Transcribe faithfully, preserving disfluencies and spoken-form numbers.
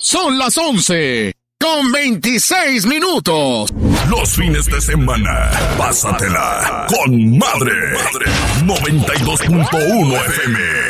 Son las once con veintiséis minutos. Los fines de semana, pásatela con madre. noventa y dos punto uno F M.